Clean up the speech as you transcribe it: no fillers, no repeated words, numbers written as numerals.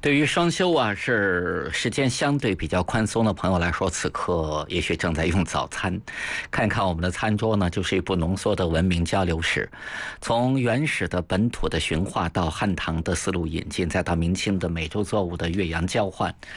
对于双休啊，是时间相对比较宽松的朋友来说，此刻也许正在用早餐。看看我们的餐桌呢，就是一部浓缩的文明交流史，从原始的本土的驯化到汉唐的丝路引进，再到明清的美洲作物的越洋交换。